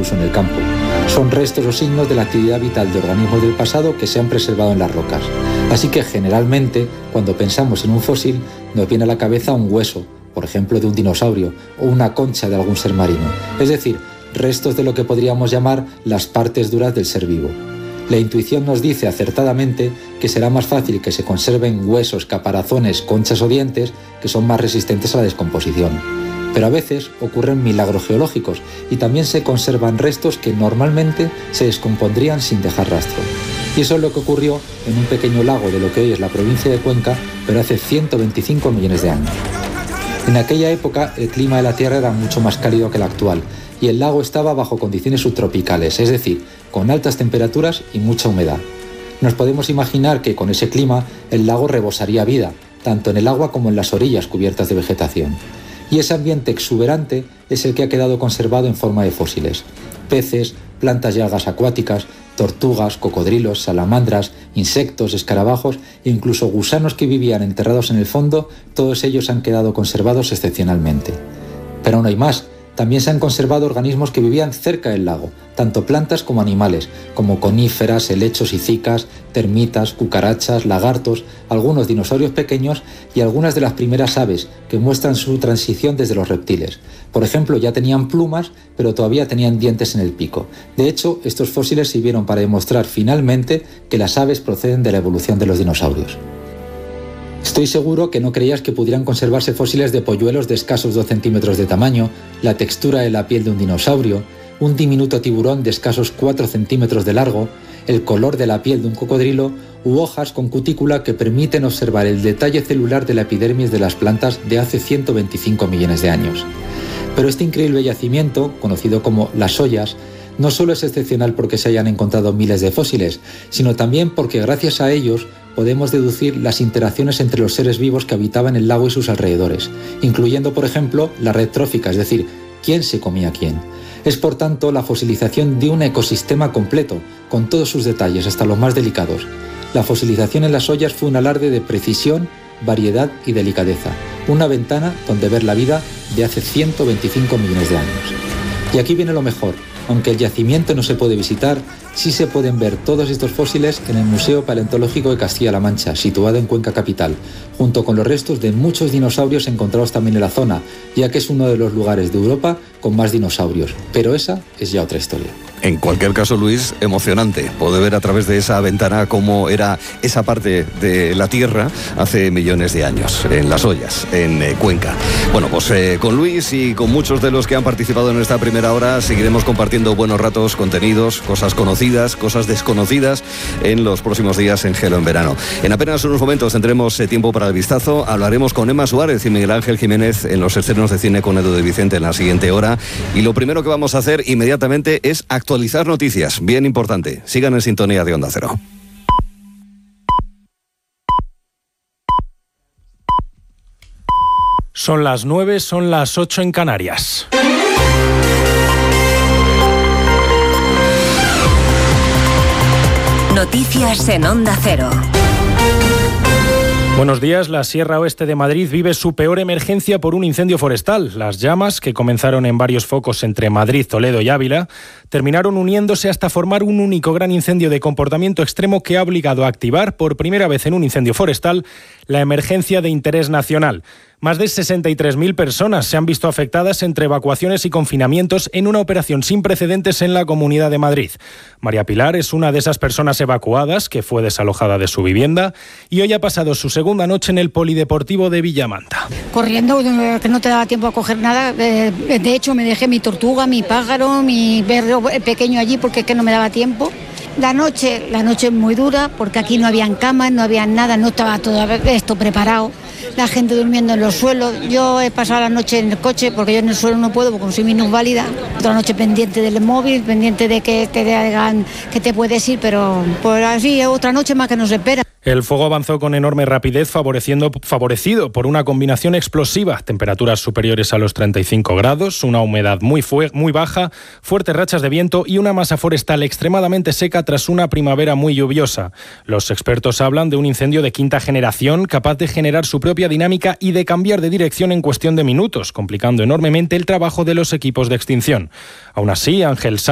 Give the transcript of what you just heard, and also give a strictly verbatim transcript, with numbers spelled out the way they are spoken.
incluso en el campo. Son restos o signos de la actividad vital de organismos del pasado que se han preservado en las rocas. Así que generalmente, cuando pensamos en un fósil, nos viene a la cabeza un hueso, por ejemplo de un dinosaurio, o una concha de algún ser marino, es decir, restos de lo que podríamos llamar las partes duras del ser vivo. La intuición nos dice acertadamente que será más fácil que se conserven huesos, caparazones, conchas o dientes que son más resistentes a la descomposición. Pero a veces ocurren milagros geológicos y también se conservan restos que normalmente se descompondrían sin dejar rastro. Y eso es lo que ocurrió en un pequeño lago de lo que hoy es la provincia de Cuenca, pero hace ciento veinticinco millones de años. En aquella época el clima de la Tierra era mucho más cálido que el actual y el lago estaba bajo condiciones subtropicales, es decir, con altas temperaturas y mucha humedad. Nos podemos imaginar que con ese clima el lago rebosaría vida, tanto en el agua como en las orillas cubiertas de vegetación. Y ese ambiente exuberante es el que ha quedado conservado en forma de fósiles. Peces, plantas y algas acuáticas, tortugas, cocodrilos, salamandras, insectos, escarabajos e incluso gusanos que vivían enterrados en el fondo, todos ellos han quedado conservados excepcionalmente. Pero aún hay más. También se han conservado organismos que vivían cerca del lago, tanto plantas como animales, como coníferas, helechos y cicas, termitas, cucarachas, lagartos, algunos dinosaurios pequeños y algunas de las primeras aves que muestran su transición desde los reptiles. Por ejemplo, ya tenían plumas, pero todavía tenían dientes en el pico. De hecho, estos fósiles sirvieron para demostrar finalmente que las aves proceden de la evolución de los dinosaurios. Estoy seguro que no creías que pudieran conservarse fósiles de polluelos de escasos dos centímetros de tamaño, la textura de la piel de un dinosaurio, un diminuto tiburón de escasos cuatro centímetros de largo, el color de la piel de un cocodrilo u hojas con cutícula que permiten observar el detalle celular de la epidermis de las plantas de hace ciento veinticinco millones de años. Pero este increíble yacimiento, conocido como Las Ollas, no solo es excepcional porque se hayan encontrado miles de fósiles, sino también porque gracias a ellos podemos deducir las interacciones entre los seres vivos que habitaban el lago y sus alrededores, incluyendo, por ejemplo, la red trófica, es decir, quién se comía quién. Es, por tanto, la fosilización de un ecosistema completo, con todos sus detalles, hasta los más delicados. La fosilización en Las Ollas fue un alarde de precisión, variedad y delicadeza, una ventana donde ver la vida de hace ciento veinticinco millones de años. Y aquí viene lo mejor. Aunque el yacimiento no se puede visitar, sí se pueden ver todos estos fósiles en el Museo Paleontológico de Castilla-La Mancha, situado en Cuenca capital, junto con los restos de muchos dinosaurios encontrados también en la zona, ya que es uno de los lugares de Europa con más dinosaurios. Pero esa es ya otra historia. En cualquier caso, Luis, emocionante poder ver a través de esa ventana cómo era esa parte de la Tierra hace millones de años, en Las Ollas, en eh, Cuenca. Bueno, pues eh, con Luis y con muchos de los que han participado en esta primera hora seguiremos compartiendo buenos ratos, contenidos, cosas conocidas, cosas desconocidas en los próximos días en Gelo en Verano. En apenas unos momentos tendremos eh, tiempo para el vistazo. Hablaremos con Emma Suárez y Miguel Ángel Jiménez en los estrenos de cine con Edu de Vicente en la siguiente hora. Y lo primero que vamos a hacer inmediatamente es actualizar Actualizar noticias, bien importante. Sigan en sintonía de Onda Cero. Son las nueve, son las ocho en Canarias. Noticias en Onda Cero. Buenos días. La Sierra Oeste de Madrid vive su peor emergencia por un incendio forestal. Las llamas, que comenzaron en varios focos entre Madrid, Toledo y Ávila, terminaron uniéndose hasta formar un único gran incendio de comportamiento extremo que ha obligado a activar por primera vez en un incendio forestal la emergencia de interés nacional. Más de sesenta y tres mil personas se han visto afectadas entre evacuaciones y confinamientos en una operación sin precedentes en la Comunidad de Madrid. María Pilar es una de esas personas evacuadas que fue desalojada de su vivienda y hoy ha pasado su segunda noche en el Polideportivo de Villamanta. Corriendo, que no te daba tiempo a coger nada. De hecho, me dejé mi tortuga, mi pájaro, mi perro pequeño allí porque es que no me daba tiempo. La noche, la noche muy dura porque aquí no habían camas, no había nada, no estaba todo esto preparado. La gente durmiendo en los suelos. Yo he pasado la noche en el coche porque yo en el suelo no puedo porque soy minusválida. Otra noche pendiente del móvil, pendiente de que te digan que te puedes ir, pero por así otra noche más que nos espera. El fuego avanzó con enorme rapidez, favoreciendo, favorecido por una combinación explosiva, temperaturas superiores a los treinta y cinco grados, una humedad muy, fue, muy baja, fuertes rachas de viento y una masa forestal extremadamente seca tras una primavera muy lluviosa. Los expertos hablan de un incendio de quinta generación capaz de generar su propia dinámica y de cambiar de dirección en cuestión de minutos, complicando enormemente el trabajo de los equipos de extinción. Aún así, Ángel Sá